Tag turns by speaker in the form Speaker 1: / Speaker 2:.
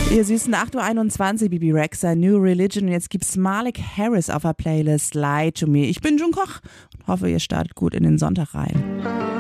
Speaker 1: Ihr süßen 8:21 Uhr, Bebe Rexha, New Religion. Und jetzt gibt's Malik Harris auf der Playlist Lie to Me. Ich bin June Koch und hoffe, ihr startet gut in den Sonntag rein.